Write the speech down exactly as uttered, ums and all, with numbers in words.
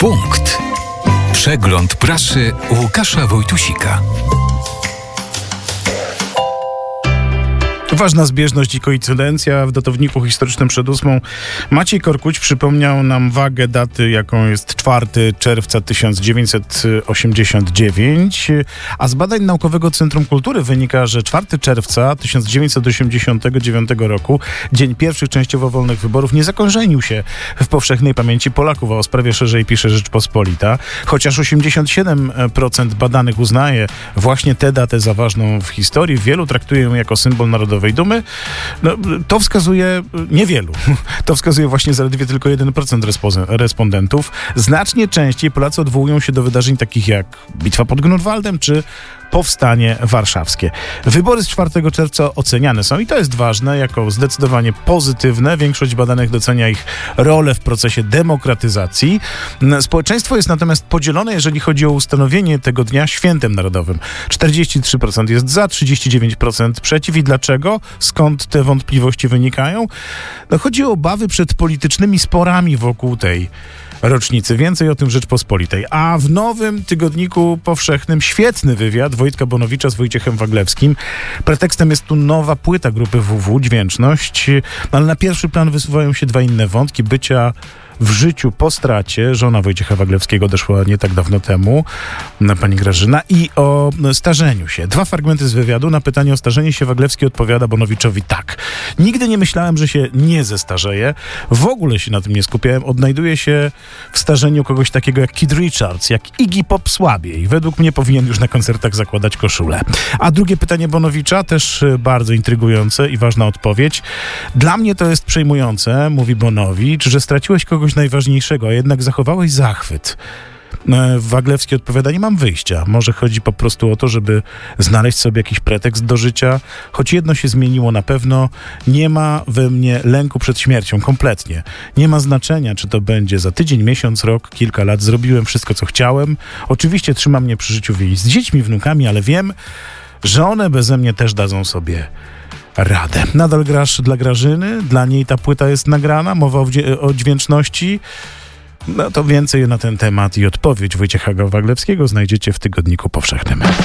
Punkt. Przegląd prasy Łukasza Wojtusika. Ważna zbieżność i koincydencja. W datowniku historycznym przed ósmą Maciej Korkuć przypomniał nam wagę daty, jaką jest czwartego czerwca tysiąc dziewięćset osiemdziesiąt dziewięć, a z badań Naukowego Centrum Kultury wynika, że czwartego czerwca tysiąc dziewięćset osiemdziesiątego dziewiątego roku, dzień pierwszych częściowo wolnych wyborów, nie zakorzenił się w powszechnej pamięci Polaków, a o sprawie szerzej pisze Rzeczpospolita. Chociaż osiemdziesiąt siedem procent badanych uznaje właśnie tę datę za ważną w historii, wielu traktuje ją jako symbol narodowej dumy, no, to wskazuje niewielu. To wskazuje właśnie zaledwie tylko jeden procent respo- respondentów. Znacznie częściej Polacy odwołują się do wydarzeń takich jak Bitwa pod Grunwaldem czy Powstanie Warszawskie. Wybory z czwartego czerwca oceniane są, i to jest ważne, jako zdecydowanie pozytywne. Większość badanych docenia ich rolę w procesie demokratyzacji. Społeczeństwo jest natomiast podzielone, jeżeli chodzi o ustanowienie tego dnia świętem narodowym. czterdzieści trzy procent jest za, trzydzieści dziewięć procent przeciw. I dlaczego? Skąd te wątpliwości wynikają? No, chodzi o obawy przed politycznymi sporami wokół tej rocznicy. Więcej o tym w Rzeczpospolitej. A w nowym tygodniku powszechnym świetny wywiad Wojtka Bonowicza z Wojciechem Waglewskim. Pretekstem jest tu nowa płyta grupy W W, Dźwięczność, ale na pierwszy plan wysuwają się dwa inne wątki bycia w życiu po stracie. Żona Wojciecha Waglewskiego odeszła nie tak dawno temu, pani Grażyna, i o starzeniu się. Dwa fragmenty z wywiadu. Na pytanie o starzenie się Waglewski odpowiada Bonowiczowi tak. Nigdy nie myślałem, że się nie zestarzeję. W ogóle się na tym nie skupiałem. Odnajduję się w starzeniu kogoś takiego jak Keith Richards, jak Iggy Pop słabiej. Według mnie powinien już na koncertach zakładać koszulę. A drugie pytanie Bonowicza, też bardzo intrygujące i ważna odpowiedź. Dla mnie to jest przejmujące, mówi Bonowicz, że straciłeś kogoś najważniejszego, a jednak zachowałeś zachwyt. Waglewski odpowiada, nie mam wyjścia. Może chodzi po prostu o to, żeby znaleźć sobie jakiś pretekst do życia. Choć jedno się zmieniło na pewno, nie ma we mnie lęku przed śmiercią, kompletnie. Nie ma znaczenia, czy to będzie za tydzień, miesiąc, rok, kilka lat. Zrobiłem wszystko, co chciałem. Oczywiście trzyma mnie przy życiu więź z dziećmi, wnukami, ale wiem, że one beze mnie też dadzą sobie radę. Nadal grasz dla Grażyny, dla niej ta płyta jest nagrana, mowa o, wdzie- o dźwięczności. No to więcej na ten temat i odpowiedź Wojciecha Waglewskiego znajdziecie w Tygodniku Powszechnym.